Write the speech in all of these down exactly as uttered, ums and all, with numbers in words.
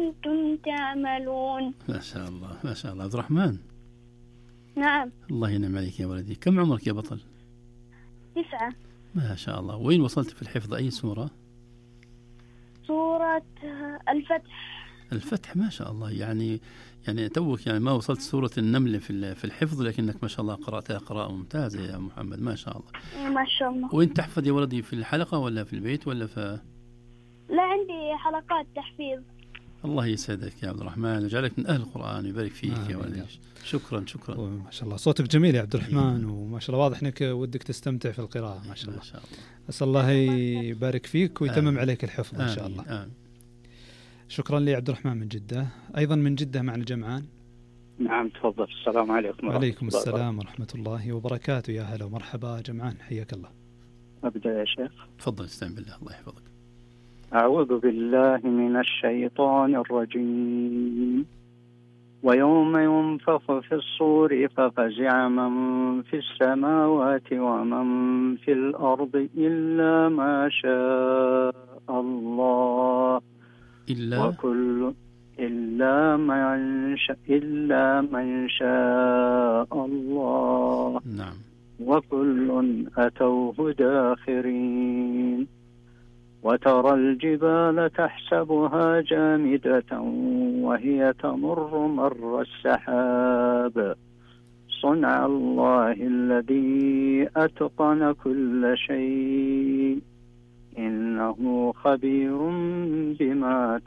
كنتم تعملون. ما شاء الله ما شاء الله. عبد الرحمن. نعم. الله ينعم عليك يا ولدي. كم عمرك يا بطل؟ تسعة. ما شاء الله. وين وصلت في الحفظ؟ أي سورة؟ سورة الفتح. الفتح. ما شاء الله. يعني يعني توك يعني ما وصلت سورة النمل في في الحفظ، لكنك ما شاء الله قرأتها قراءة ممتازة يا محمد. ما شاء الله. ما شاء الله. وين تحفظ يا ولدي؟ في الحلقة ولا في البيت ولا في؟ لا، عندي حلقات تحفيظ. الله يسعدك يا عبد الرحمن ويجعلك من أهل القرآن ويبارك فيك آه يا ولدي. شكرا شكرا. ما شاء الله صوتك جميل يا عبد الرحمن، وما شاء الله واضح انك ودك تستمتع في القراءة. ما شاء الله. ما شاء الله. أسأل الله يبارك فيك ويتمم آمين. عليك الحفظ إن شاء الله. آمين. شكرا لي عبد الرحمن من جدة. أيضا من جدة معنا جمعان. نعم تفضل. السلام عليكم. وعليكم السلام ورحمة الله وبركاته. يا هلا ومرحبا جمعان، حياك الله. أبدأ يا شيخ. تفضل. استعن بالله. الله يحفظك. أعوذ بالله من الشيطان الرجيم. ويوم ينفخ في الصور ففزع من في السماوات ومن في الأرض إلا ما شاء الله. إلا وكل إلا من شاء إلا من شاء الله. نعم. وكل أتوه داخرين. وترى الجبال تحسبها جامدة وهي تمر مر السحاب صنع الله الذي أتقن كل شيء إنه خبير بما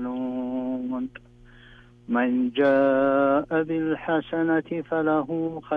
تفعلون. من جاء بالحسنة فله خير